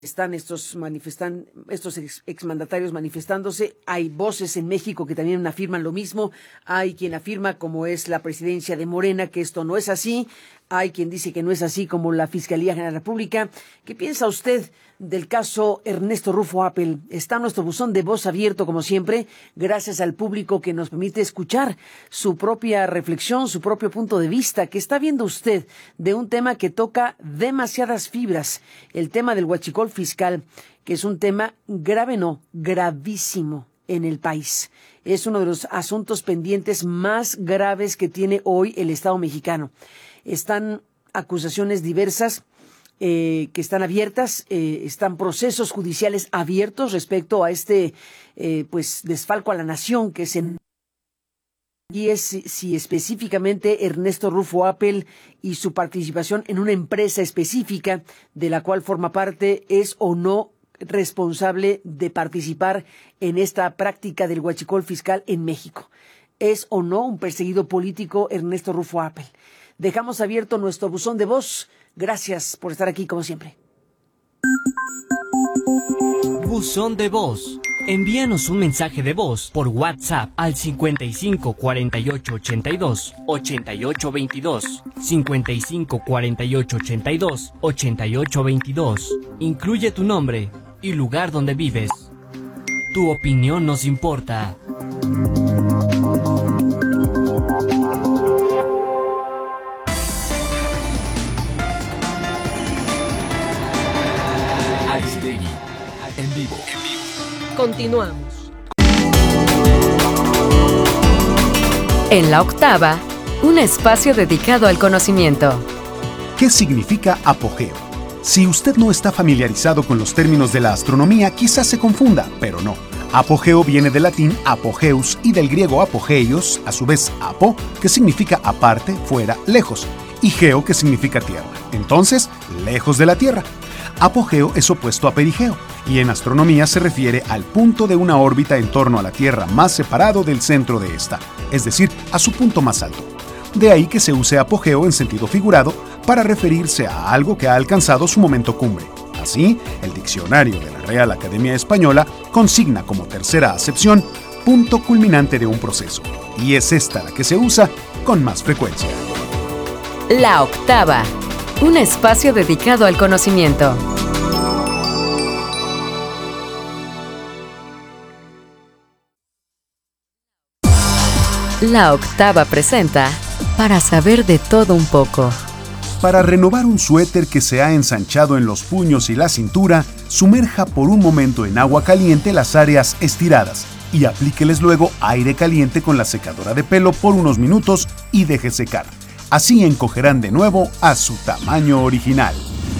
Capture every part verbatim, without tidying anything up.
Están estos manifestan, estos ex, exmandatarios manifestándose. Hay voces en México que también afirman lo mismo. Hay quien afirma, como es la presidencia de Morena, que esto no es así. Hay quien dice que no es así, como la Fiscalía General de la República. ¿Qué piensa usted del caso Ernesto Rufo Appel? Está nuestro buzón de voz abierto, como siempre, gracias al público que nos permite escuchar su propia reflexión, su propio punto de vista. ¿Qué está viendo usted de un tema que toca demasiadas fibras? El tema del huachicol fiscal, que es un tema grave, no, gravísimo en el país. Es uno de los asuntos pendientes más graves que tiene hoy el Estado mexicano. Están acusaciones diversas eh, que están abiertas, eh, están procesos judiciales abiertos respecto a este eh, pues desfalco a la nación que se... Y es si, si específicamente Ernesto Rufo Appel y su participación en una empresa específica de la cual forma parte es o no responsable de participar en esta práctica del huachicol fiscal en México. ¿Es o no un perseguido político Ernesto Rufo Appel? Dejamos abierto nuestro buzón de voz. Gracias por estar aquí, como siempre. Buzón de voz. Envíanos un mensaje de voz por WhatsApp al cincuenta y cinco cuarenta y ocho ochenta y dos ochenta y ocho veintidós, cincuenta y cinco cuarenta y ocho ochenta y dos ochenta y ocho veintidós. Incluye tu nombre y lugar donde vives. Tu opinión nos importa. Aristegui, en vivo. Continuamos. En la octava, un espacio dedicado al conocimiento. ¿Qué significa apogeo? Si usted no está familiarizado con los términos de la astronomía, quizás se confunda, pero no. Apogeo viene del latín apogeus y del griego apogeios, a su vez apo, que significa aparte, fuera, lejos, y geo, que significa tierra. Entonces, lejos de la Tierra. Apogeo es opuesto a perigeo, y en astronomía se refiere al punto de una órbita en torno a la Tierra más separado del centro de esta, es decir, a su punto más alto. De ahí que se use apogeo en sentido figurado para referirse a algo que ha alcanzado su momento cumbre. Así, el diccionario de la Real Academia Española consigna como tercera acepción punto culminante de un proceso, y es esta la que se usa con más frecuencia. La octava, un espacio dedicado al conocimiento. La octava presenta Para saber de todo un poco. Para renovar un suéter que se ha ensanchado en los puños y la cintura, sumerja por un momento en agua caliente las áreas estiradas y aplíqueles luego aire caliente con la secadora de pelo por unos minutos y deje secar. Así encogerán de nuevo a su tamaño original.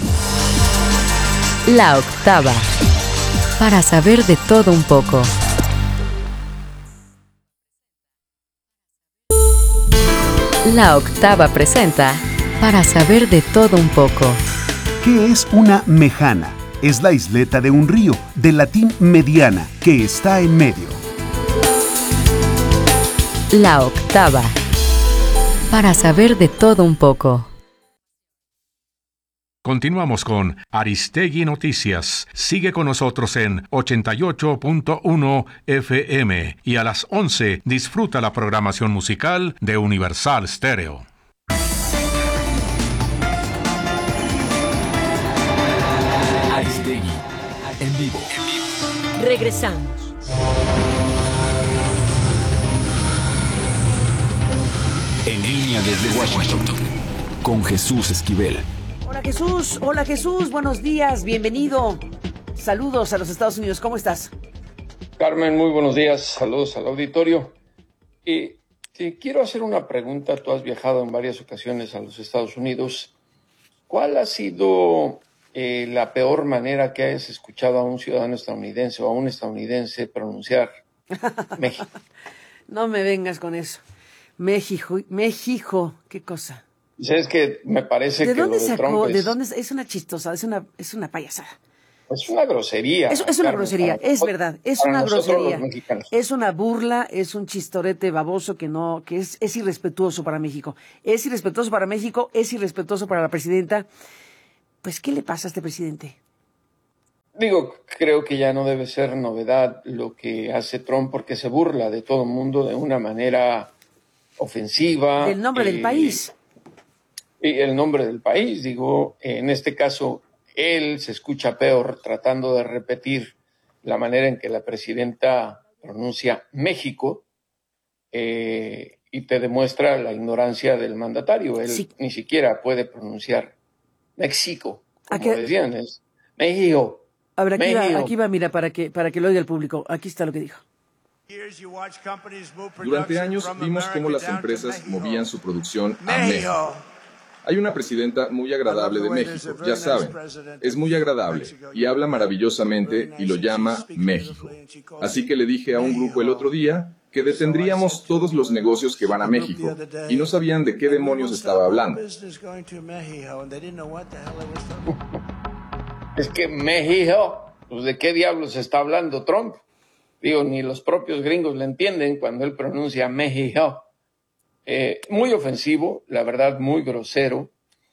La octava. Para saber de todo un poco. La octava presenta Para saber de todo un poco. ¿Qué es una mejana? Es la isleta de un río, del latín mediana, que está en medio. La octava. Para saber de todo un poco. Continuamos con Aristegui Noticias. Sigue con nosotros en ochenta y ocho punto uno F M y a las once disfruta la programación musical de Universal Stereo. Aristegui, en vivo. Regresamos. En línea desde Washington, con Jesús Esquivel. Hola Jesús, hola Jesús, buenos días, bienvenido. Saludos a los Estados Unidos, ¿cómo estás? Carmen, muy buenos días, saludos al auditorio. Eh, te quiero hacer una pregunta, tú has viajado en varias ocasiones a los Estados Unidos. ¿Cuál ha sido eh, la peor manera que hayas escuchado a un ciudadano estadounidense o a un estadounidense pronunciar México? No me vengas con eso. México, México, qué cosa. Es que me parece ¿De que dónde lo de sacó? Trump es, ¿De dónde es? Es una chistosa, es una, es una payasada. es una grosería. Es, es una Carmen, grosería, para es nosotros- verdad, es para una nosotros grosería. los mexicanos. Es una burla, es un chistorete baboso que no, que es, es irrespetuoso para México. Es irrespetuoso para México, es irrespetuoso para la presidenta. Pues, ¿qué le pasa a este presidente? Digo, creo que ya no debe ser novedad lo que hace Trump porque se burla de todo el mundo de una manera ofensiva. Del nombre eh, del país. Y el nombre del país, digo, en este caso, él se escucha peor tratando de repetir la manera en que la presidenta pronuncia México eh, y te demuestra la ignorancia del mandatario. Él sí. ni siquiera puede pronunciar México, como qué? decían, es México. A ver, aquí va, aquí va, mira, para que, para que lo oiga el público. Aquí está lo que dijo. Durante años vimos cómo las empresas movían su producción a México. Hay una presidenta muy agradable de México, ya saben, es muy agradable y habla maravillosamente y lo llama México. Así que le dije a un grupo el otro día que detendríamos todos los negocios que van a México y no sabían de qué demonios estaba hablando. Es que México, pues ¿de qué diablos está hablando Trump? Digo, ni los propios gringos le entienden cuando él pronuncia México. Eh, muy ofensivo, la verdad, muy grosero.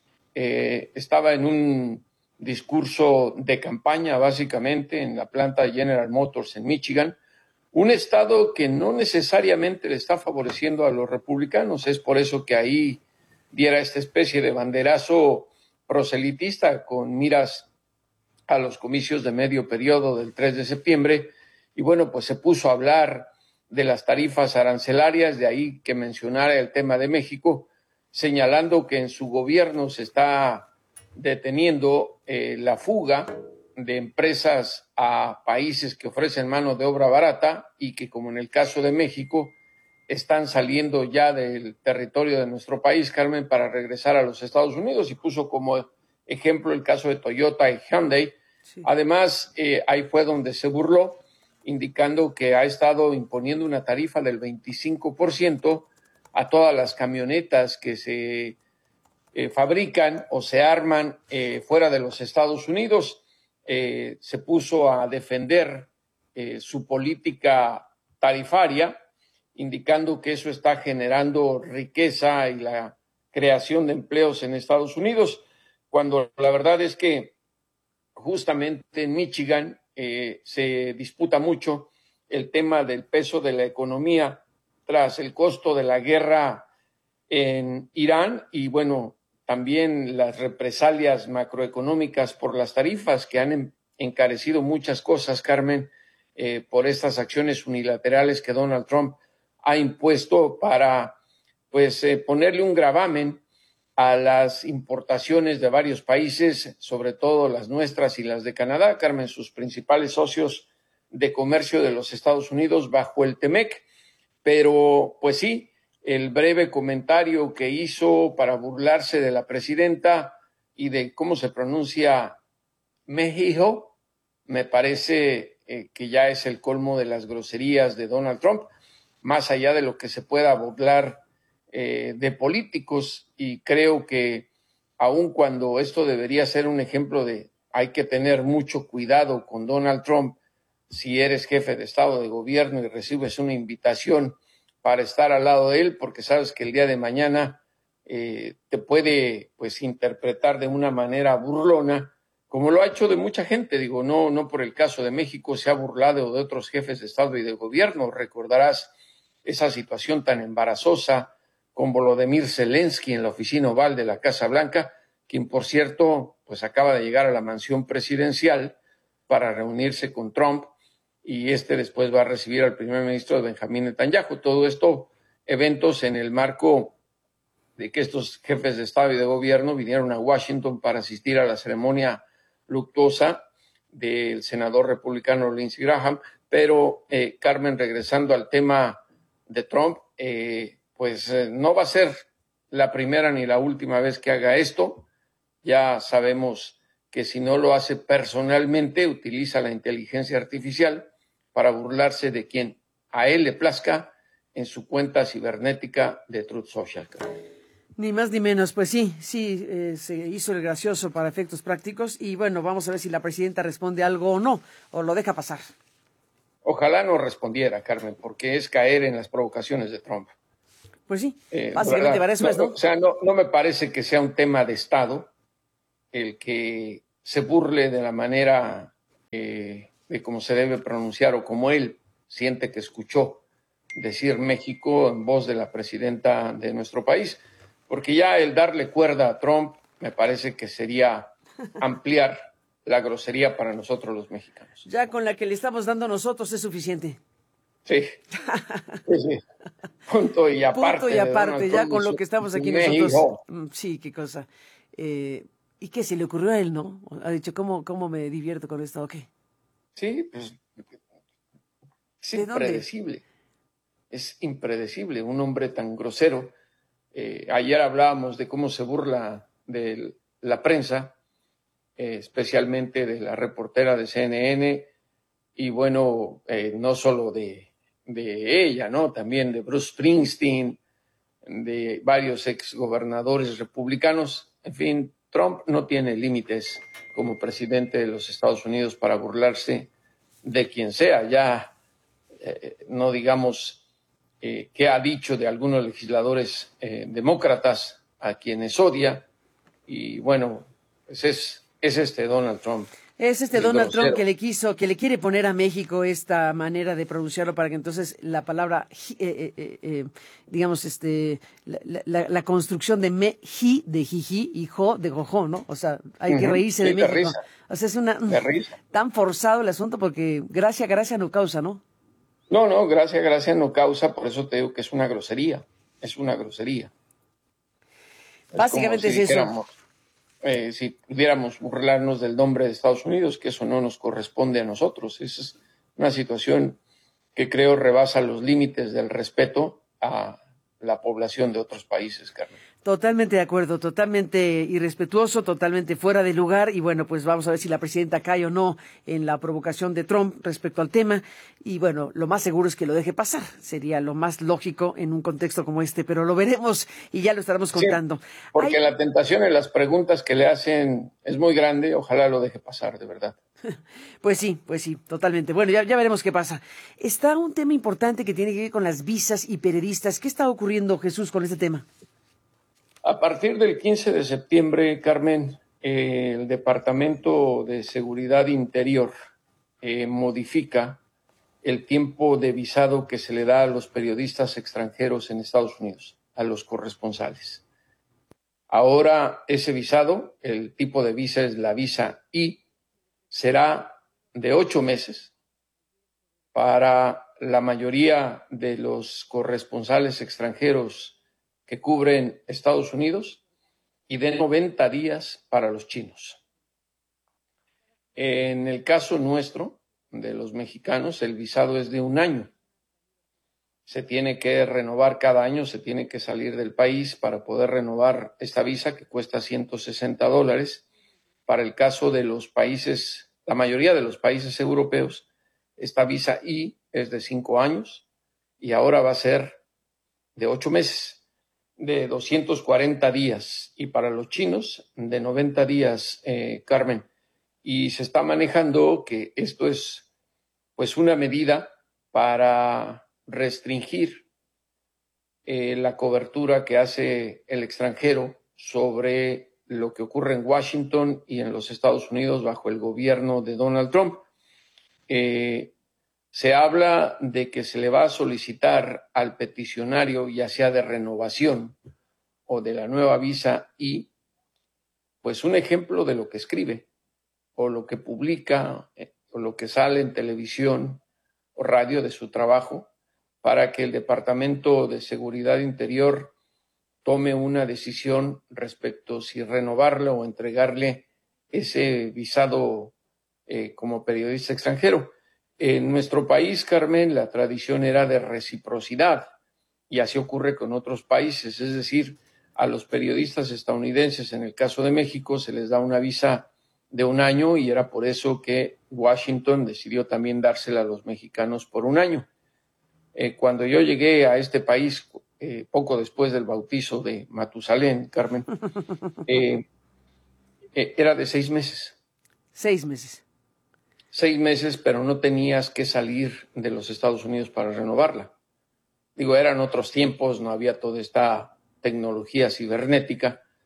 Eh, estaba en un discurso de campaña, básicamente, en la planta General Motors en Michigan, un estado que no necesariamente le está favoreciendo a los republicanos. Es por eso que ahí diera esta especie de banderazo proselitista con miras a los comicios de medio periodo del tres de septiembre, y bueno, pues se puso a hablar de las tarifas arancelarias, de ahí que mencionara el tema de México, señalando que en su gobierno se está deteniendo eh, la fuga de empresas a países que ofrecen mano de obra barata y que, como en el caso de México, están saliendo ya del territorio de nuestro país, Carmen, para regresar a los Estados Unidos, y puso como ejemplo el caso de Toyota y Hyundai. Sí. Además, eh, ahí fue donde se burló, indicando que ha estado imponiendo una tarifa del veinticinco por ciento a todas las camionetas que se eh, fabrican o se arman eh, fuera de los Estados Unidos. Eh, se puso a defender eh, su política tarifaria, indicando que eso está generando riqueza y la creación de empleos en Estados Unidos, cuando la verdad es que justamente en Michigan eh, se disputa mucho el tema del peso de la economía tras el costo de la guerra en Irán y, bueno, también las represalias macroeconómicas por las tarifas que han encarecido muchas cosas, Carmen, eh, por estas acciones unilaterales que Donald Trump ha impuesto para, pues, eh, ponerle un gravamen a las importaciones de varios países, sobre todo las nuestras y las de Canadá, Carmen, sus principales socios de comercio de los Estados Unidos bajo el TEMEC. Pero, pues sí, el breve comentario que hizo para burlarse de la presidenta y de cómo se pronuncia México, me parece eh, que ya es el colmo de las groserías de Donald Trump, más allá de lo que se pueda burlar Eh, de políticos, y creo que aun cuando esto debería ser un ejemplo de hay que tener mucho cuidado con Donald Trump si eres jefe de Estado, de gobierno y recibes una invitación para estar al lado de él, porque sabes que el día de mañana eh, te puede pues interpretar de una manera burlona, como lo ha hecho de mucha gente. Digo, no, no por el caso de México se ha burlado de otros jefes de Estado y de gobierno. Recordarás esa situación tan embarazosa con Volodymyr Zelensky en la oficina oval de la Casa Blanca, quien, por cierto, pues acaba de llegar a la mansión presidencial para reunirse con Trump, y este después va a recibir al primer ministro Benjamín Netanyahu. Todo esto, eventos en el marco de que estos jefes de Estado y de gobierno vinieron a Washington para asistir a la ceremonia luctuosa del senador republicano Lindsey Graham. Pero, eh, Carmen, regresando al tema de Trump, eh, pues eh, no va a ser la primera ni la última vez que haga esto. Ya sabemos que si no lo hace personalmente, utiliza la inteligencia artificial para burlarse de quien a él le plazca en su cuenta cibernética de Truth Social. Ni más ni menos, pues sí, sí, eh, se hizo el gracioso para efectos prácticos, y bueno, vamos a ver si la presidenta responde algo o no, o lo deja pasar. Ojalá no respondiera, Carmen, porque es caer en las provocaciones de Trump. Pues sí, eh, básicamente para eso no, es, ¿no? O sea, no, no me parece que sea un tema de Estado el que se burle de la manera eh, de cómo se debe pronunciar o como él siente que escuchó decir México en voz de la presidenta de nuestro país, porque ya el darle cuerda a Trump me parece que sería ampliar la grosería para nosotros los mexicanos. Ya con la que le estamos dando nosotros es suficiente. Sí, sí, sí. Punto y aparte. Punto y aparte, ya con lo que estamos aquí nosotros. México. Sí, qué cosa. Eh, ¿Y qué se le ocurrió a él, no? Ha dicho, ¿cómo, cómo me divierto con esto o qué? Sí, pues es impredecible. Es impredecible un hombre tan grosero. Eh, ayer hablábamos de cómo se burla de la prensa, eh, especialmente de la reportera de C N N, y bueno, eh, no solo de, de ella, ¿no? También de Bruce Springsteen, de varios exgobernadores republicanos. En fin, Trump no tiene límites como presidente de los Estados Unidos para burlarse de quien sea. Ya eh, no digamos eh, qué ha dicho de algunos legisladores eh, demócratas a quienes odia. Y bueno, pues es, es este Donald Trump. Es este Donald Trump que le quiso, que le quiere poner a México esta manera de pronunciarlo para que entonces la palabra, eh, eh, eh, digamos, este, la, la, la construcción de me, ji, de jiji y jo, de jojo, ¿no? O sea, hay que reírse sí, de México. Risa. O sea, es una, de risa. Tan forzado el asunto porque gracia, gracia no causa, ¿no? No, no, gracia, gracia no causa, por eso te digo que es una grosería, es una grosería. Básicamente es, si es eso. Eh, si pudiéramos burlarnos del nombre de Estados Unidos, que eso no nos corresponde a nosotros. Esa es una situación que creo rebasa los límites del respeto a la población de otros países, Carmen. Totalmente de acuerdo, totalmente irrespetuoso, totalmente fuera de lugar y bueno, pues vamos a ver si la presidenta cae o no en la provocación de Trump respecto al tema y bueno, lo más seguro es que lo deje pasar, sería lo más lógico en un contexto como este, pero lo veremos y ya lo estaremos contando. Sí, porque Ay. la tentación en las preguntas que le hacen es muy grande, ojalá lo deje pasar, de verdad. Pues sí, pues sí, totalmente. Bueno, ya, ya veremos qué pasa. Está un tema importante que tiene que ver con las visas y periodistas. ¿Qué está ocurriendo, Jesús, con este tema? A partir del quince de septiembre, Carmen, eh, el Departamento de Seguridad Interior eh, modifica el tiempo de visado que se le da a los periodistas extranjeros en Estados Unidos, a los corresponsales. Ahora ese visado, el tipo de visa es la visa I, será de ocho meses para la mayoría de los corresponsales extranjeros que cubren Estados Unidos y de noventa días para los chinos. En el caso nuestro, de los mexicanos, el visado es de un año. Se tiene que renovar cada año, se tiene que salir del país para poder renovar esta visa que cuesta ciento sesenta dólares. Para el caso de los países, la mayoría de los países europeos, esta visa I es de cinco años y ahora va a ser de ocho meses. De doscientos cuarenta días y para los chinos de noventa días, eh, Carmen. Y se está manejando que esto es pues una medida para restringir eh, la cobertura que hace el extranjero sobre lo que ocurre en Washington y en los Estados Unidos bajo el gobierno de Donald Trump. Eh, Se habla de que se le va a solicitar al peticionario, ya sea de renovación o de la nueva visa I, pues un ejemplo de lo que escribe o lo que publica o lo que sale en televisión o radio de su trabajo para que el Departamento de Seguridad Interior tome una decisión respecto si renovarle o entregarle ese visado eh, como periodista extranjero. En nuestro país, Carmen, la tradición era de reciprocidad y así ocurre con otros países, es decir, a los periodistas estadounidenses, en el caso de México, se les da una visa de un año y era por eso que Washington decidió también dársela a los mexicanos por un año. Eh, cuando yo llegué a este país, eh, poco después del bautizo de Matusalén, Carmen, eh, eh, era de seis meses. Seis meses. Seis meses, pero no tenías que salir de los Estados Unidos para renovarla. Digo, eran otros tiempos, no había toda esta tecnología cibernética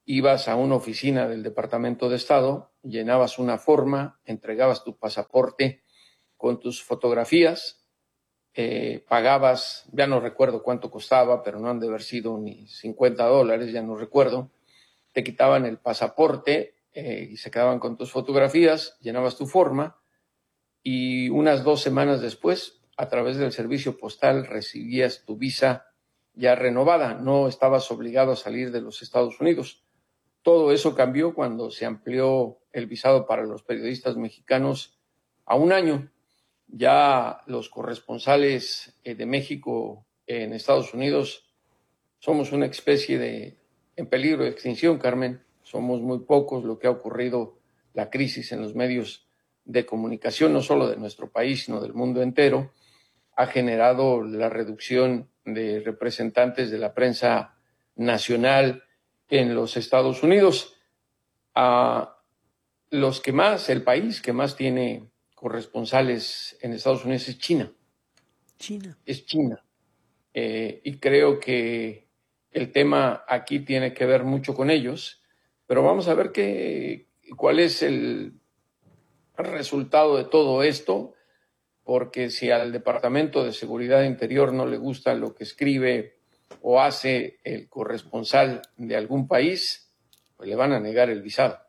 ibas a una oficina del Departamento de Estado, llenabas una forma, entregabas tu pasaporte con tus fotografías, eh, pagabas, ya no recuerdo cuánto costaba, pero no han de haber sido ni cincuenta dólares, ya no recuerdo, te quitaban el pasaporte eh, y se quedaban con tus fotografías, llenabas tu forma y unas dos semanas después, a través del servicio postal, recibías tu visa ya renovada, no estabas obligado a salir de los Estados Unidos. Todo eso cambió cuando se amplió el visado para los periodistas mexicanos a un año. Ya los corresponsales de México en Estados Unidos somos una especie de en peligro de extinción, Carmen. Somos muy pocos. Lo que ha ocurrido, la crisis en los medios de comunicación, no solo de nuestro país, sino del mundo entero, ha generado la reducción de representantes de la prensa nacional en los Estados Unidos. A los que más, el país que más tiene corresponsales en Estados Unidos es China. China. Es China. Eh, y creo que el tema aquí tiene que ver mucho con ellos, pero vamos a ver qué, cuál es el resultado de todo esto, porque si al Departamento de Seguridad Interior no le gusta lo que escribe o hace el corresponsal de algún país, pues le van a negar el visado.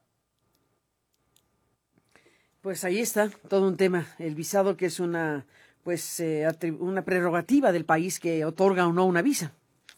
Pues ahí está todo un tema, el visado, que es una pues eh, una prerrogativa del país que otorga o no una visa.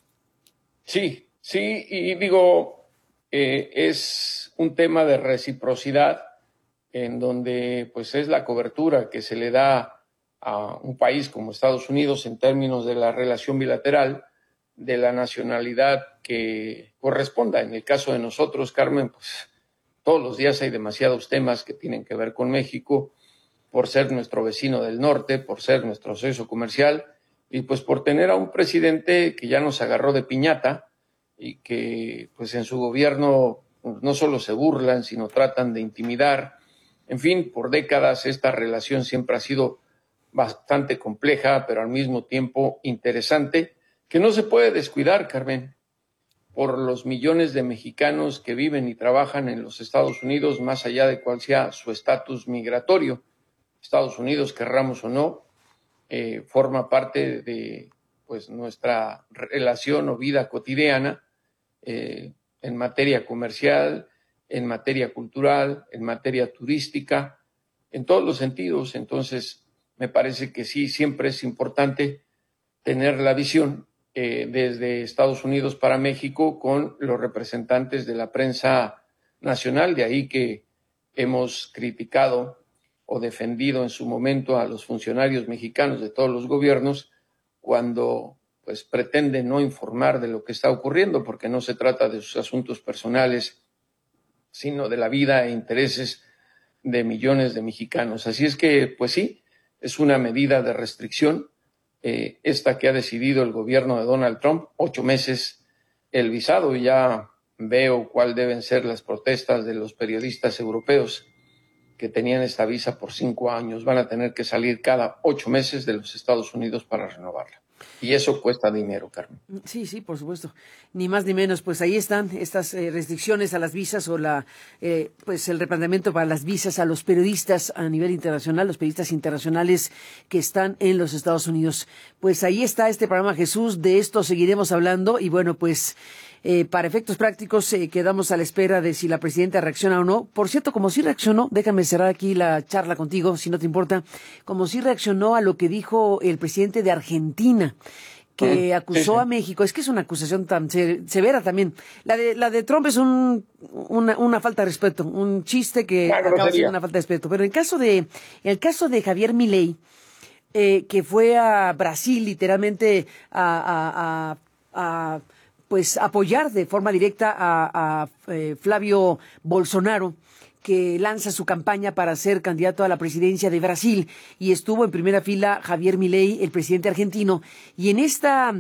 Sí, sí, y digo, eh, es un tema de reciprocidad en donde pues es la cobertura que se le da a un país como Estados Unidos en términos de la relación bilateral, de la nacionalidad que corresponda. En el caso de nosotros, Carmen, pues todos los días hay demasiados temas que tienen que ver con México, por ser nuestro vecino del norte, por ser nuestro socio comercial y pues por tener a un presidente que ya nos agarró de piñata y que pues en su gobierno no solo se burlan, sino tratan de intimidar. En fin, por décadas esta relación siempre ha sido bastante compleja, pero al mismo tiempo interesante, que no se puede descuidar, Carmen, por los millones de mexicanos que viven y trabajan en los Estados Unidos, más allá de cuál sea su estatus migratorio. Estados Unidos, querramos o no, eh, forma parte de pues, nuestra relación o vida cotidiana eh, en materia comercial, en materia cultural, en materia turística, en todos los sentidos. Entonces, me parece que sí, siempre es importante tener la visión eh, desde Estados Unidos para México con los representantes de la prensa nacional. De ahí que hemos criticado o defendido en su momento a los funcionarios mexicanos de todos los gobiernos cuando pues pretenden no informar de lo que está ocurriendo, porque no se trata de sus asuntos personales, sino de la vida e intereses de millones de mexicanos. Así es que, pues sí, es una medida de restricción, eh, esta que ha decidido el gobierno de Donald Trump, ocho meses el visado, y ya veo cuál deben ser las protestas de los periodistas europeos que tenían esta visa por cinco años. Van a tener que salir cada ocho meses de los Estados Unidos para renovarla. Y eso cuesta dinero, Carmen. Sí, sí, por supuesto. Ni más ni menos. Pues ahí están estas eh, restricciones a las visas o la, eh, pues el replanteamiento para las visas a los periodistas a nivel internacional, los periodistas internacionales que están en los Estados Unidos. Pues ahí está este programa, Jesús. De esto seguiremos hablando y bueno, pues Eh, para efectos prácticos, eh, quedamos a la espera de si la presidenta reacciona o no. Por cierto, como sí reaccionó, déjame cerrar aquí la charla contigo, si no te importa, como sí reaccionó a lo que dijo el presidente de Argentina, que acusó a México. Es que es una acusación tan se- severa también. La de la de Trump es un, una, una falta de respeto, un chiste que Una acaba grosería. siendo una falta de respeto. Pero en el caso de, en el caso de Javier Milei, eh, que fue a Brasil literalmente a, a, a, a pues apoyar de forma directa a, a eh, Flavio Bolsonaro, que lanza su campaña para ser candidato a la presidencia de Brasil, y estuvo en primera fila Javier Milei, el presidente argentino, y en esta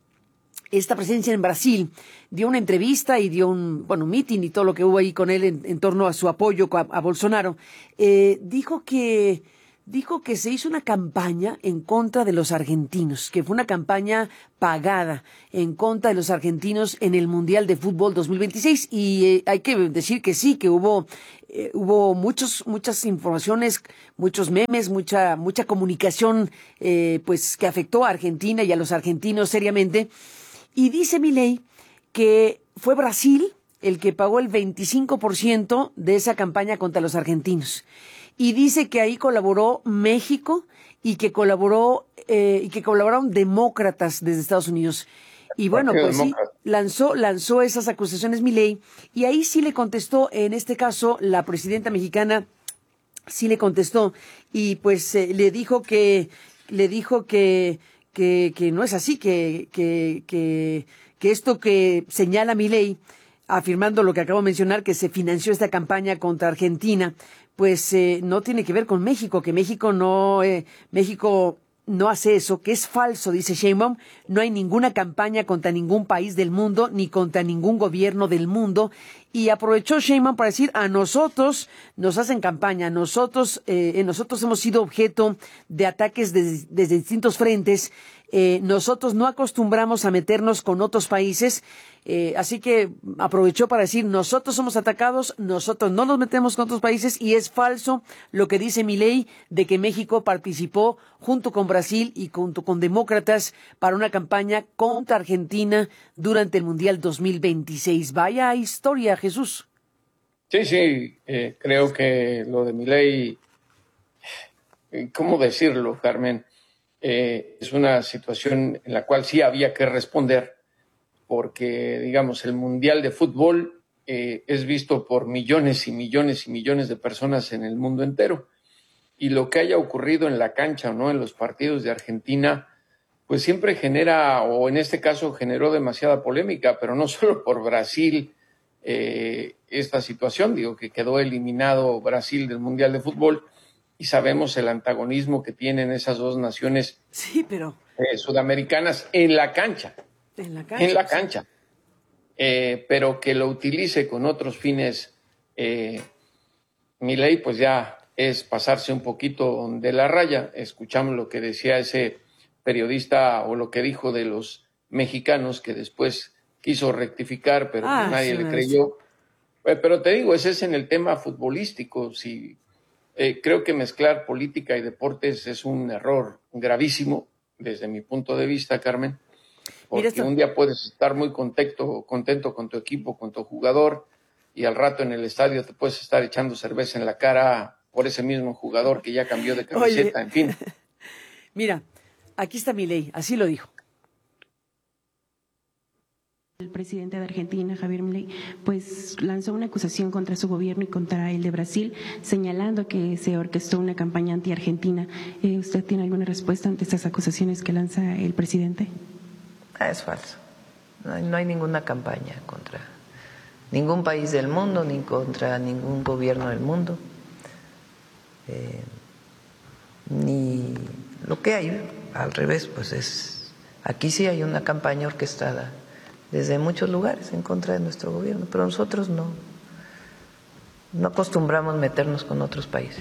esta presencia en Brasil dio una entrevista y dio un bueno un meeting y todo lo que hubo ahí con él en, en torno a su apoyo a, a Bolsonaro. Eh, dijo que dijo que se hizo una campaña en contra de los argentinos, que fue una campaña pagada en contra de los argentinos en el Mundial de Fútbol dos mil veintiséis. Y eh, hay que decir que sí, que hubo eh, hubo muchos muchas informaciones, muchos memes, mucha mucha comunicación eh, pues que afectó a Argentina y a los argentinos seriamente. Y dice Milei que fue Brasil el que pagó el veinticinco por ciento de esa campaña contra los argentinos. Y dice que ahí colaboró México y que colaboró eh, y que colaboraron demócratas desde Estados Unidos. Y bueno, pues sí, lanzó, lanzó esas acusaciones Milei, y ahí sí le contestó, en este caso, la presidenta mexicana sí le contestó, y pues eh, le dijo que, le dijo que, que, que no es así, que, que, que, que esto que señala Milei, afirmando lo que acabo de mencionar, que se financió esta campaña contra Argentina, pues eh, no tiene que ver con México, que México no, eh, México no hace eso, que es falso, dice Sheinbaum. No hay ninguna campaña contra ningún país del mundo, ni contra ningún gobierno del mundo. Y aprovechó Sheinbaum para decir, a nosotros nos hacen campaña, nosotros, eh, nosotros hemos sido objeto de ataques desde, desde distintos frentes. Eh, nosotros no acostumbramos a meternos con otros países, eh, así que aprovechó para decir, nosotros somos atacados, nosotros no nos metemos con otros países, y es falso lo que dice Milei de que México participó junto con Brasil y junto con demócratas para una campaña contra Argentina durante el Mundial dos mil veintiséis. Vaya historia, Jesús. Sí, sí, eh, creo que lo de Milei, ¿cómo decirlo, Carmen? Eh, es una situación en la cual sí había que responder, porque, digamos, el Mundial de Fútbol eh, es visto por millones y millones y millones de personas en el mundo entero. Y lo que haya ocurrido en la cancha o no en los partidos de Argentina, pues siempre genera, o en este caso generó demasiada polémica, pero no solo por Brasil, eh, esta situación, digo, que quedó eliminado Brasil del Mundial de Fútbol, y sabemos el antagonismo que tienen esas dos naciones sí, pero... eh, sudamericanas en la cancha. En la cancha. En la cancha. Sí. Eh, pero que lo utilice con otros fines, eh, Milei, pues ya es pasarse un poquito de la raya. Escuchamos lo que decía ese periodista, o lo que dijo de los mexicanos, que después quiso rectificar, pero ah, nadie sí, le creyó. Eh, pero te digo, ese es en el tema futbolístico. Si Eh, creo que mezclar política y deportes es un error gravísimo desde mi punto de vista, Carmen, porque Mira, un día puedes estar muy contento, contento con tu equipo, con tu jugador, y al rato en el estadio te puedes estar echando cerveza en la cara por ese mismo jugador que ya cambió de camiseta. Oye. En fin. Mira, aquí está Milei, así lo dijo. El presidente de Argentina, Javier Milei, pues lanzó una acusación contra su gobierno y contra el de Brasil, señalando que se orquestó una campaña anti-argentina. Eh, ¿Usted tiene alguna respuesta ante estas acusaciones que lanza el presidente? Ah, es falso. No hay, no hay ninguna campaña contra ningún país del mundo, ni contra ningún gobierno del mundo. Eh, ni lo que hay, al revés, pues es, aquí sí hay una campaña orquestada desde muchos lugares en contra de nuestro gobierno, pero nosotros no, no acostumbramos meternos con otros países.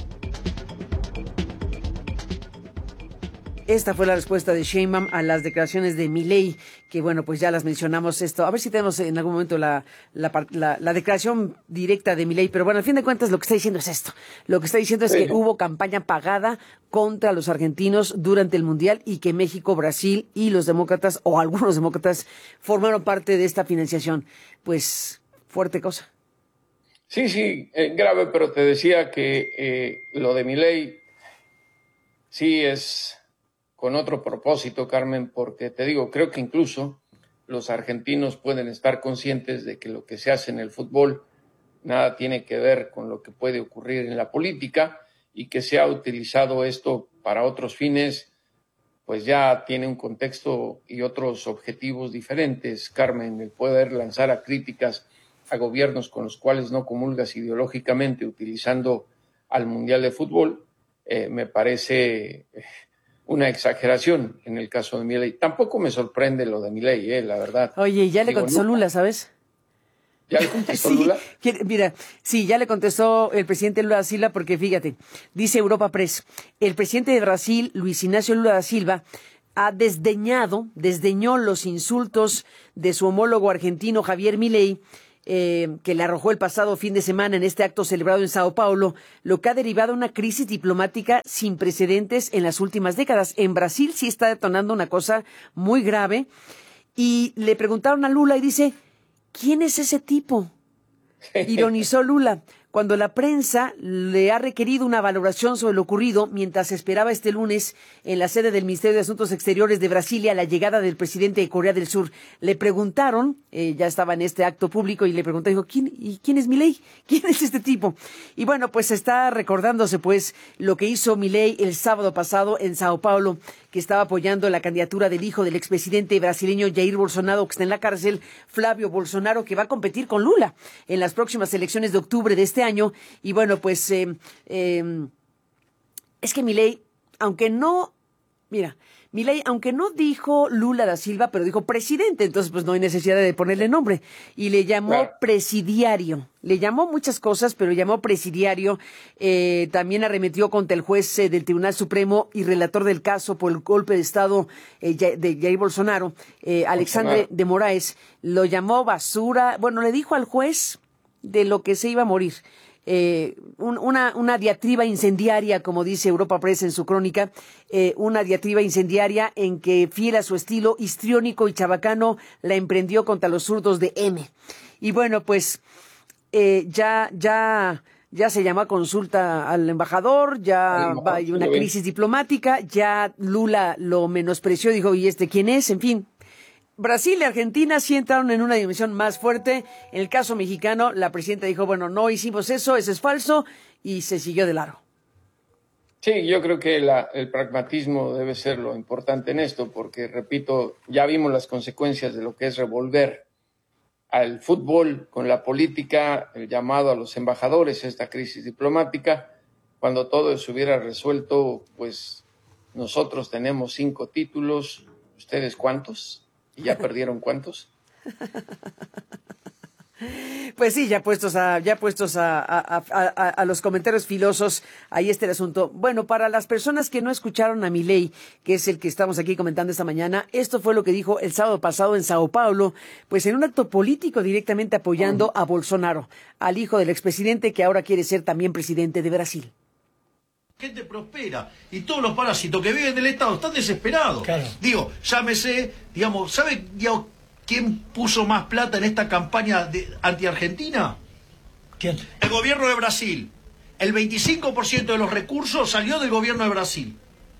Esta fue la respuesta de Sheinbaum a las declaraciones de Milei, que bueno, pues ya las mencionamos esto. A ver si tenemos en algún momento la, la, la, la declaración directa de Milei, pero bueno, al fin de cuentas lo que está diciendo es esto. Lo que está diciendo es sí. que hubo campaña pagada contra los argentinos durante el Mundial, y que México, Brasil y los demócratas, o algunos demócratas, formaron parte de esta financiación. Pues, fuerte cosa. Sí, sí, eh, grave, pero te decía que eh, lo de Milei sí es con otro propósito, Carmen, porque te digo, creo que incluso los argentinos pueden estar conscientes de que lo que se hace en el fútbol nada tiene que ver con lo que puede ocurrir en la política, y que se ha utilizado esto para otros fines, pues ya tiene un contexto y otros objetivos diferentes, Carmen. El poder lanzar a críticas a gobiernos con los cuales no comulgas ideológicamente, utilizando al Mundial de Fútbol, eh, me parece una exageración en el caso de Milei. Tampoco me sorprende lo de Milei, eh, la verdad. Oye, ya le Digo, contestó no, Lula, ¿sabes? ¿Ya le contestó sí, Lula? Mira, sí, ya le contestó el presidente Lula da Silva, porque fíjate, dice Europa Press, el presidente de Brasil, Luis Ignacio Lula da Silva, ha desdeñado, desdeñó los insultos de su homólogo argentino Javier Milei, eh, que le arrojó el pasado fin de semana en este acto celebrado en Sao Paulo, lo que ha derivado una crisis diplomática sin precedentes en las últimas décadas. En Brasil sí está detonando una cosa muy grave, y le preguntaron a Lula y dice, ¿quién es ese tipo? Ironizó Lula, cuando la prensa le ha requerido una valoración sobre lo ocurrido mientras esperaba este lunes en la sede del Ministerio de Asuntos Exteriores de Brasilia la llegada del presidente de Corea del Sur. Le preguntaron, eh, ya estaba en este acto público, y le preguntó, dijo, ¿quién, ¿y quién es Milei? ¿Quién es este tipo? Y bueno, pues está recordándose pues lo que hizo Milei el sábado pasado en Sao Paulo, que estaba apoyando la candidatura del hijo del expresidente brasileño Jair Bolsonaro, que está en la cárcel, Flavio Bolsonaro, que va a competir con Lula en las próximas elecciones de octubre de este año. Y bueno, pues eh, eh, es que Milei, aunque no, mira, Milei, aunque no dijo Lula da Silva, pero dijo presidente, entonces pues no hay necesidad de ponerle nombre. Y le llamó claro. presidiario. Le llamó muchas cosas, pero llamó presidiario. Eh, también arremetió contra el juez eh, del Tribunal Supremo y relator del caso por el golpe de Estado eh, de Jair Bolsonaro, eh, Alexandre Bolsonaro. de Moraes. Lo llamó basura. Bueno, le dijo al juez de lo que se iba a morir. Eh, un, una, una diatriba incendiaria, como dice Europa Press en su crónica, eh, una diatriba incendiaria en que, fiel a su estilo histriónico y chabacano, la emprendió contra los zurdos de M. Y bueno, pues eh, ya, ya, ya se llamó a consulta al embajador, ya va, hay una crisis diplomática, ya Lula lo menospreció, dijo, ¿y este quién es? En fin. Brasil y Argentina sí entraron en una dimensión más fuerte. En el caso mexicano, la presidenta dijo, bueno, no hicimos eso, eso es falso, y se siguió de largo. Sí, yo creo que la, el pragmatismo debe ser lo importante en esto, porque, repito, ya vimos las consecuencias de lo que es revolver al fútbol con la política, el llamado a los embajadores, esta crisis diplomática. Cuando todo se hubiera resuelto, pues nosotros tenemos cinco títulos, ¿ustedes cuántos? ¿Y ya perdieron cuántos? Pues sí, ya puestos a ya puestos a, a, a, a, a los comentarios filosos, ahí está el asunto. Bueno, para las personas que no escucharon a Milei, que es el que estamos aquí comentando esta mañana, esto fue lo que dijo el sábado pasado en Sao Paulo, pues en un acto político directamente apoyando a Bolsonaro, al hijo del expresidente que ahora quiere ser también presidente de Brasil. Gente prospera y todos los parásitos que viven del Estado están desesperados. Claro. Digo, llámese, digamos, ¿sabe digamos, quién puso más plata en esta campaña de anti-Argentina? ¿Quién? El gobierno de Brasil. El veinticinco por ciento de los recursos salió del gobierno de Brasil.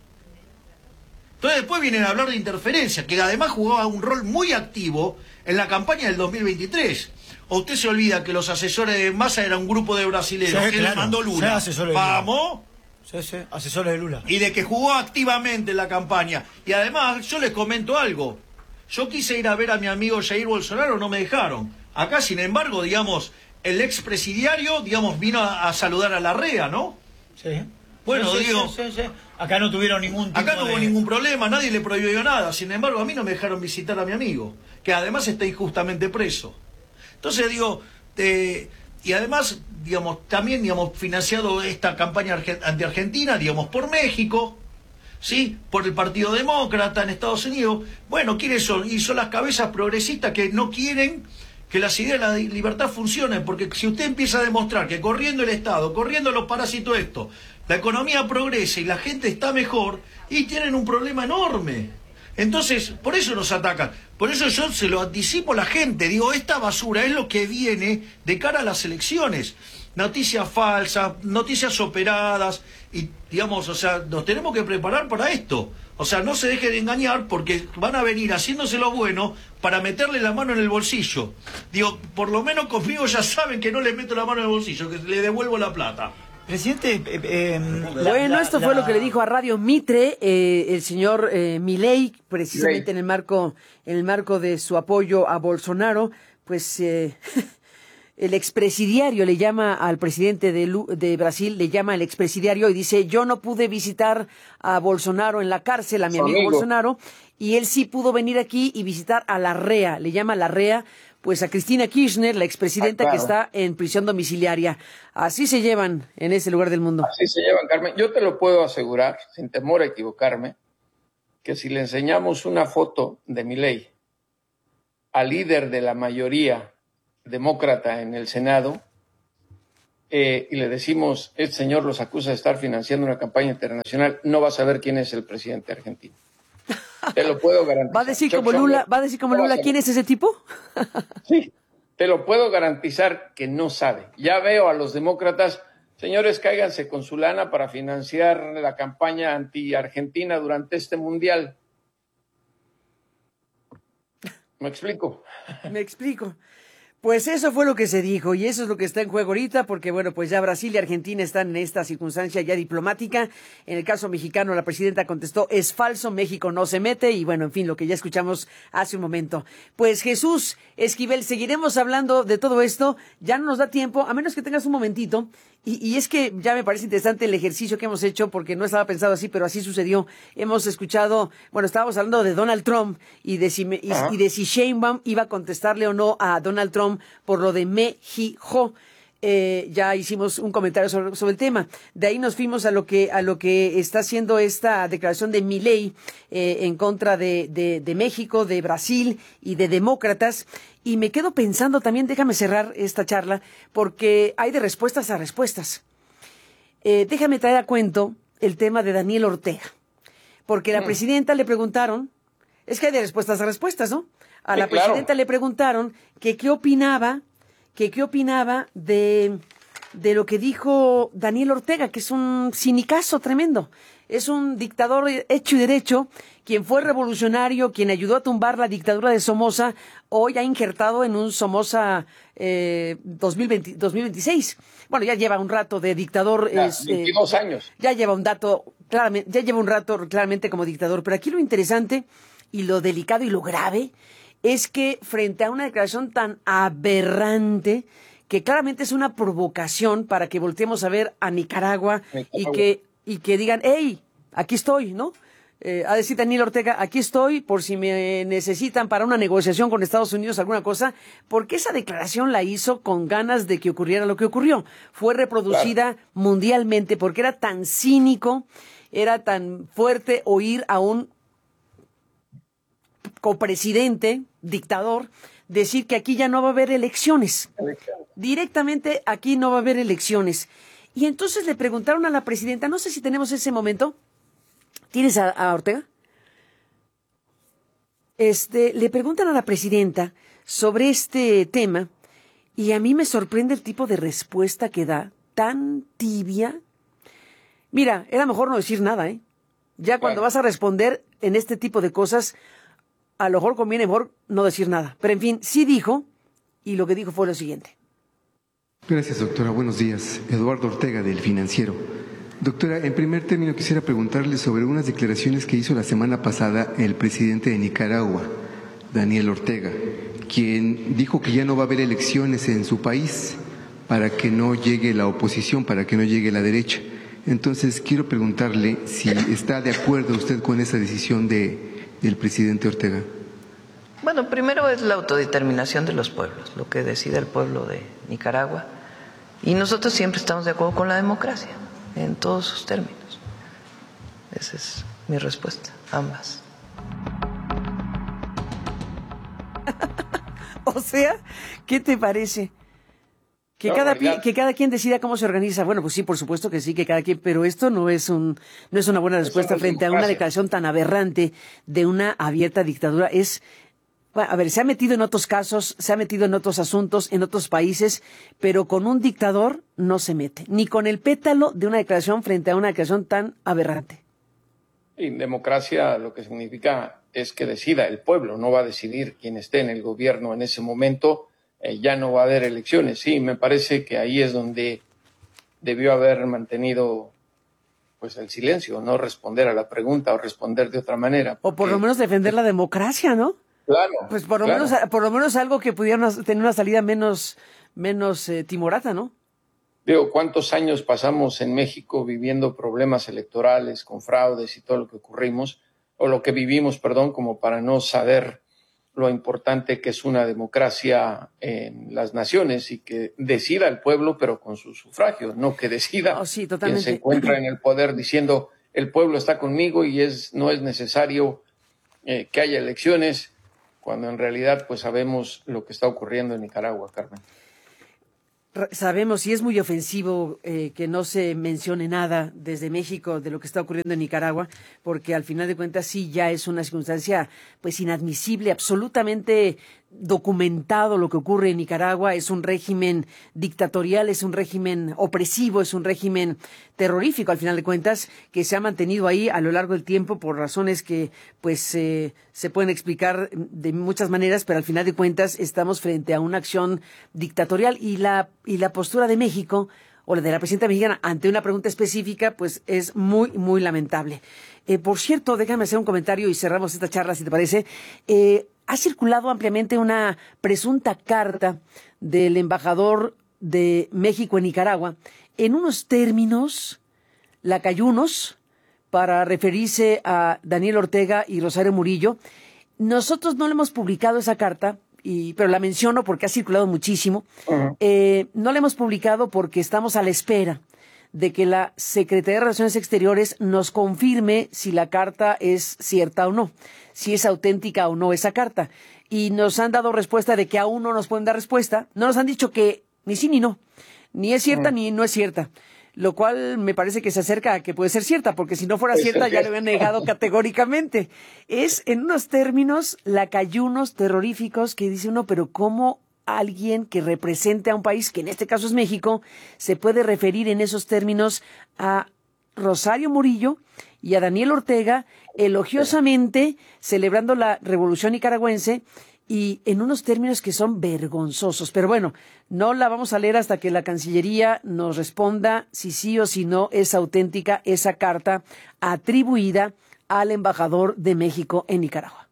Entonces después vienen a hablar de interferencia, que además jugaba un rol muy activo en la campaña del dos mil veintitrés. ¿O usted se olvida que los asesores de Massa eran un grupo de brasileños sí, que claro. le mandó Lula? Sí, Vamos... Sí, sí, asesores de Lula. Y de que jugó activamente en la campaña. Y además, yo les comento algo. Yo quise ir a ver a mi amigo Jair Bolsonaro, no me dejaron. Acá, sin embargo, digamos, el expresidiario, digamos, vino a, a saludar a Larrea, ¿no? Sí. Bueno, sí, sí, digo... Sí, sí, sí. Acá no tuvieron ningún tipo Acá no hubo de... ningún problema, nadie le prohibió nada. Sin embargo, a mí no me dejaron visitar a mi amigo, que además está injustamente preso. Entonces, digo... Eh, Y además, digamos, también, digamos, financiado esta campaña anti-argentina, digamos, por México, ¿sí? Por el Partido Demócrata en Estados Unidos. Bueno, ¿quiénes son? Y son las cabezas progresistas que no quieren que las ideas de la libertad funcionen, porque si usted empieza a demostrar que corriendo el Estado, corriendo los parásitos esto, la economía progresa y la gente está mejor, y tienen un problema enorme. Entonces, por eso nos atacan. Por eso yo se lo anticipo a la gente. Digo, esta basura es lo que viene de cara a las elecciones. Noticias falsas, noticias operadas. Y, digamos, o sea, nos tenemos que preparar para esto. O sea, no se dejen de engañar porque van a venir haciéndose lo bueno para meterle la mano en el bolsillo. Digo, por lo menos conmigo ya saben que no le meto la mano en el bolsillo, que le devuelvo la plata. Presidente, eh, eh, la, bueno, esto la, fue la... lo que le dijo a Radio Mitre eh, el señor eh, Milei, precisamente Milei. en el marco en el marco de su apoyo a Bolsonaro, pues eh, el expresidiario le llama al presidente de, de Brasil, le llama al expresidiario y dice, yo no pude visitar a Bolsonaro en la cárcel, a mi amigo, amigo Bolsonaro, y él sí pudo venir aquí y visitar a Larrea, le llama Larrea, pues a Cristina Kirchner, la expresidenta, ah, claro, que está en prisión domiciliaria. Así se llevan en ese lugar del mundo. Así se llevan, Carmen. Yo te lo puedo asegurar, sin temor a equivocarme, que si le enseñamos una foto de Milei al líder de la mayoría demócrata en el Senado, eh, y le decimos, este señor los acusa de estar financiando una campaña internacional, no va a saber quién es el presidente argentino. Te lo puedo garantizar. ¿Va a decir como Lula, ¿va a decir como Lula quién es ese tipo? Sí, te lo puedo garantizar que no sabe. Ya veo a los demócratas, señores, cáiganse con su lana para financiar la campaña anti-Argentina durante este mundial. ¿Me explico? Me explico. Pues eso fue lo que se dijo y eso es lo que está en juego ahorita porque, bueno, pues ya Brasil y Argentina están en esta circunstancia ya diplomática. En el caso mexicano, la presidenta contestó, es falso, México no se mete y, bueno, en fin, lo que ya escuchamos hace un momento. Pues Jesús Esquivel, seguiremos hablando de todo esto. Ya no nos da tiempo, a menos que tengas un momentito. Y, y es que ya me parece interesante el ejercicio que hemos hecho porque no estaba pensado así, pero así sucedió. Hemos escuchado, bueno, estábamos hablando de Donald Trump y de si, y, y de si Sheinbaum iba a contestarle o no a Donald Trump por lo de México. Eh, ya hicimos un comentario sobre, sobre el tema. De ahí nos fuimos a lo que a lo que está haciendo esta declaración de Milei eh, en contra de, de, de México, de Brasil y de demócratas. Y me quedo pensando también, déjame cerrar esta charla, porque hay de respuestas a respuestas. Eh, déjame traer a cuento el tema de Daniel Ortega. Porque a la mm. presidenta le preguntaron, es que hay de respuestas a respuestas, ¿no? A sí, la presidenta claro. le preguntaron que qué opinaba, que qué opinaba de, de lo que dijo Daniel Ortega, que es un cinicazo tremendo. Es un dictador hecho y derecho, quien fue revolucionario, quien ayudó a tumbar la dictadura de Somoza, hoy ha injertado en un Somoza eh, dos mil veinte, dos mil veintiséis. Bueno, ya lleva un rato de dictador. Ya, es, veintidós eh, años. Ya lleva un dato, claramente, ya lleva un rato claramente como dictador. Pero aquí lo interesante y lo delicado y lo grave es que frente a una declaración tan aberrante, que claramente es una provocación para que volteemos a ver a Nicaragua, Nicaragua. y que y que digan, hey, aquí estoy, ¿no? Eh, a decir Daniel Ortega, aquí estoy por si me necesitan para una negociación con Estados Unidos, alguna cosa, porque esa declaración la hizo con ganas de que ocurriera lo que ocurrió. Fue reproducida claro. mundialmente porque era tan cínico, era tan fuerte oír a un copresidente, dictador, decir que aquí ya no va a haber elecciones. Elecciones. Directamente aquí no va a haber elecciones. Y entonces le preguntaron a la presidenta, no sé si tenemos ese momento, ¿tienes a, a Ortega? Este, le preguntan a la presidenta sobre este tema y a mí me sorprende el tipo de respuesta que da, tan tibia. Mira, era mejor no decir nada, ¿eh? Ya cuando vas a responder en este tipo de cosas, a lo mejor conviene mejor no decir nada. Pero en fin, sí dijo, y lo que dijo fue lo siguiente. Gracias, doctora. Buenos días. Eduardo Ortega, del Financiero. Doctora, en primer término quisiera preguntarle sobre unas declaraciones que hizo la semana pasada el presidente de Nicaragua, Daniel Ortega, quien dijo que ya no va a haber elecciones en su país para que no llegue la oposición, para que no llegue la derecha. Entonces, quiero preguntarle si está de acuerdo usted con esa decisión de, del presidente Ortega. Bueno, primero es la autodeterminación de los pueblos, lo que decide el pueblo de Nicaragua. Y nosotros siempre estamos de acuerdo con la democracia, en todos sus términos. Esa es mi respuesta, ambas. O sea, ¿qué te parece? Que, no, cada, que cada quien decida cómo se organiza. Bueno, pues sí, por supuesto que sí, que cada quien, pero esto no es un no es una buena respuesta frente a una declaración tan aberrante de una abierta dictadura. Es, bueno, a ver, se ha metido en otros casos, se ha metido en otros asuntos, en otros países, pero con un dictador no se mete, ni con el pétalo de una declaración frente a una declaración tan aberrante. En democracia lo que significa es que decida el pueblo, no va a decidir quien esté en el gobierno en ese momento. Eh, ya no va a haber elecciones. Sí, me parece que ahí es donde debió haber mantenido pues el silencio, no responder a la pregunta o responder de otra manera. Porque... O por lo menos defender la democracia, ¿no? Claro. Pues por lo claro. menos por lo menos algo que pudiera tener una salida menos menos eh, timorata, ¿no? Digo, ¿cuántos años pasamos en México viviendo problemas electorales con fraudes y todo lo que ocurrimos o lo que vivimos, perdón, como para no saber lo importante que es una democracia en las naciones y que decida el pueblo, pero con su sufragio, no que decida oh, sí, quien se encuentra en el poder diciendo el pueblo está conmigo y es no es necesario eh, que haya elecciones, cuando en realidad pues sabemos lo que está ocurriendo en Nicaragua, Carmen. Sabemos, y es muy ofensivo eh, que no se mencione nada desde México de lo que está ocurriendo en Nicaragua, porque al final de cuentas sí ya es una circunstancia pues inadmisible, absolutamente documentado lo que ocurre en Nicaragua. Es un régimen dictatorial, es un régimen opresivo, es un régimen terrorífico al final de cuentas, que se ha mantenido ahí a lo largo del tiempo por razones que pues eh, se pueden explicar de muchas maneras, pero al final de cuentas estamos frente a una acción dictatorial y la y la postura de México o la de la presidenta mexicana ante una pregunta específica pues es muy muy lamentable. Eh, por cierto, déjame hacer un comentario y cerramos esta charla si te parece. Eh, ha circulado ampliamente una presunta carta del embajador de México en Nicaragua en unos términos lacayunos para referirse a Daniel Ortega y Rosario Murillo. Nosotros no le hemos publicado esa carta, y, pero la menciono porque ha circulado muchísimo. Uh-huh. Eh, no la hemos publicado porque estamos a la espera de que la Secretaría de Relaciones Exteriores nos confirme si la carta es cierta o no, si es auténtica o no esa carta. Y nos han dado respuesta de que aún no nos pueden dar respuesta. No nos han dicho que ni sí ni no, ni es cierta uh-huh. ni no es cierta. Lo cual me parece que se acerca a que puede ser cierta, porque si no fuera cierta ya lo habían negado categóricamente. Es en unos términos lacayunos terroríficos que dice uno, pero ¿cómo alguien que represente a un país, que en este caso es México, se puede referir en esos términos a Rosario Murillo y a Daniel Ortega, elogiosamente celebrando la revolución nicaragüense, y en unos términos que son vergonzosos? Pero bueno, no la vamos a leer hasta que la Cancillería nos responda si sí o si no es auténtica esa carta atribuida al embajador de México en Nicaragua.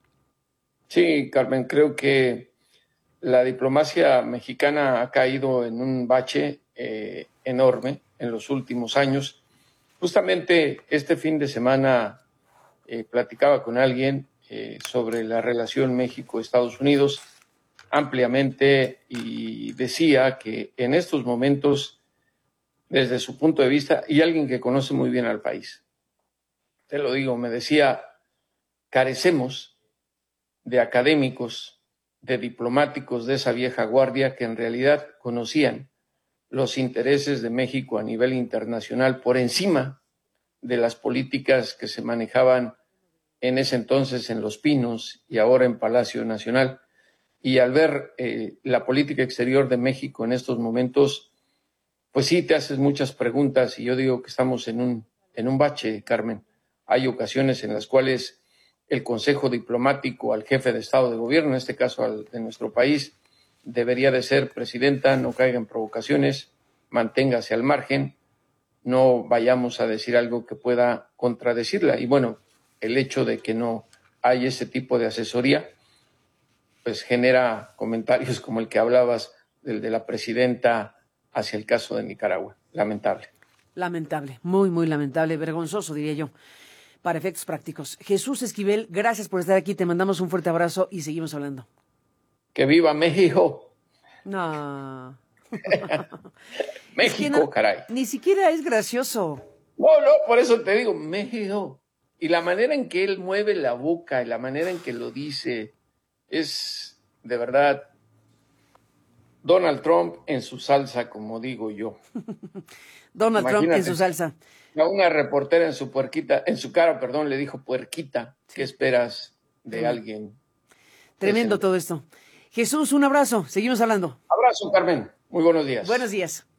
Sí, Carmen, creo que la diplomacia mexicana ha caído en un bache eh, enorme en los últimos años. Justamente este fin de semana eh, platicaba con alguien Eh, sobre la relación México-Estados Unidos ampliamente y decía que en estos momentos, desde su punto de vista, y alguien que conoce muy bien al país, te lo digo, me decía, carecemos de académicos, de diplomáticos de esa vieja guardia que en realidad conocían los intereses de México a nivel internacional por encima de las políticas que se manejaban en ese entonces en Los Pinos y ahora en Palacio Nacional. Y al ver eh, la política exterior de México en estos momentos, pues sí te haces muchas preguntas y yo digo que estamos en un, en un bache, Carmen. Hay ocasiones en las cuales el Consejo Diplomático al jefe de Estado de Gobierno, en este caso al de nuestro país, debería de ser presidenta, no caiga en provocaciones, manténgase al margen, no vayamos a decir algo que pueda contradecirla. Y bueno, el hecho de que no hay ese tipo de asesoría, pues genera comentarios como el que hablabas del de la presidenta hacia el caso de Nicaragua. Lamentable. Lamentable, muy, muy lamentable, vergonzoso, diría yo, para efectos prácticos. Jesús Esquivel, gracias por estar aquí, te mandamos un fuerte abrazo y seguimos hablando. ¡Que viva México! No. México, es que no, caray. Ni siquiera es gracioso. No, no, por eso te digo, México. Y la manera en que él mueve la boca y la manera en que lo dice es, de verdad, Donald Trump en su salsa, como digo yo. Donald Imagínate, Trump en su salsa. A una reportera en su puerquita, en su cara, perdón, le dijo puerquita. ¿Qué esperas de mm. alguien? Tremendo todo esto. Jesús, un abrazo. Seguimos hablando. Abrazo, Carmen. Muy buenos días. Buenos días.